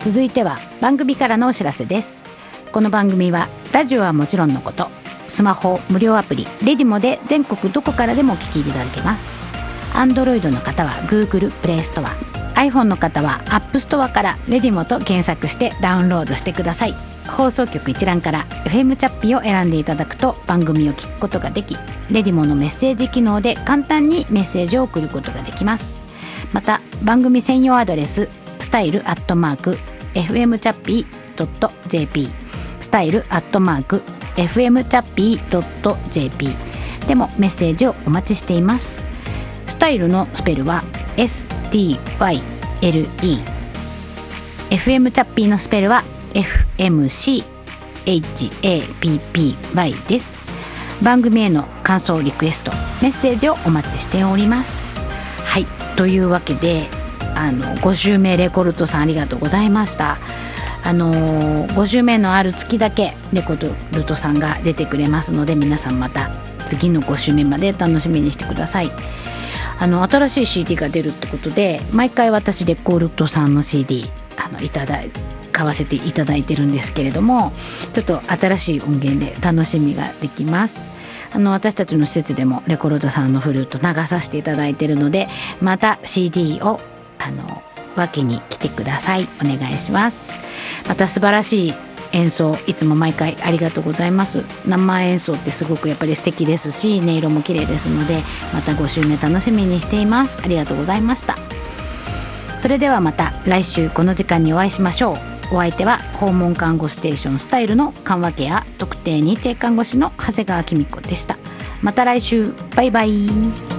続いては番組からのお知らせです。この番組はラジオはもちろんのこと、スマホ無料アプリレディモで全国どこからでもお聞きいただけます。 Android の方は Google プレイストア、 iPhone の方は App ストアからレディモと検索してダウンロードしてください。放送局一覧から FM チャッピーを選んでいただくと番組を聞くことができ、レディモのメッセージ機能で簡単にメッセージを送ることができます。また番組専用アドレスstyle@fmchappy.jp、 style@fmchappy.jp でもメッセージをお待ちしています。スタイルのスペルは STYLE、 FM チャッピーのスペルは FMCHAPPY です。番組への感想リクエストメッセージをお待ちしております。はい、というわけで5週目レコルトさんありがとうございました。5週目のある月だけレコルトさんが出てくれますので、皆さんまた次の5週目まで楽しみにしてください。新しい CD が出るってことで、毎回私レコルトさんの CD 買わせていただいてるんですけれども、ちょっと新しい音源で楽しみができます。私たちの施設でもレコルトさんのフルート流させていただいているので、また CD を分けに来てください。お願いします。また素晴らしい演奏いつも毎回ありがとうございます。生演奏ってすごくやっぱり素敵ですし、音色も綺麗ですので、また5週目楽しみにしています。ありがとうございました。それではまた来週この時間にお会いしましょう。お相手は訪問看護ステーションスタイルの緩和ケア特定認定看護師の長谷川紀美子でした。また来週、バイバイ。